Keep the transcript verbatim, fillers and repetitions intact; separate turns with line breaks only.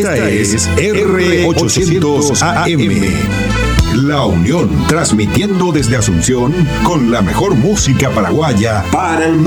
Esta es R ochocientos A M. La Unión, transmitiendo desde Asunción con la mejor música paraguaya para el mundo.